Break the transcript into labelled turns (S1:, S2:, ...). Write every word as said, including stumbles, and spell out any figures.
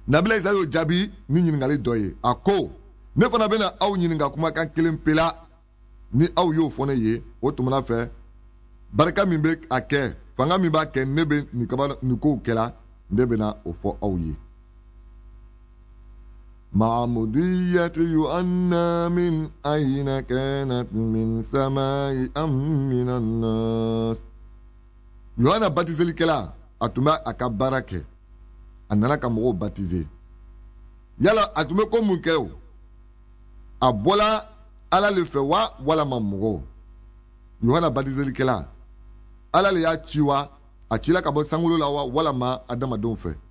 S1: Nabila Isa y'o jaabi ni ɲininkali dɔ ye. A ko ne fana bɛna aw ɲininka kumakan kelen pe la ni aw y'o fɔ ne ye o tumana fɛ barika min bɛ a kɛ fanga min b'a kɛ ne bɛ nin kaba nin kow kɛla ne bɛna o fɔ aw ye. Ma'mudiyati yu'anna min ayna kanat min samai am minan nas. Yohana batiselikɛla a tun bɛ a ka baara kɛ. A nana ka mɔgɔw baptiser. Yala a tun bɛ ko mun kɛ o? A bɔla Ala le fɛ wa walama mɔgɔw? Yohana batiselikɛla Ala le y'a ci wa? A cila ka bɔ sankolo la wa walama adamadenw fɛ?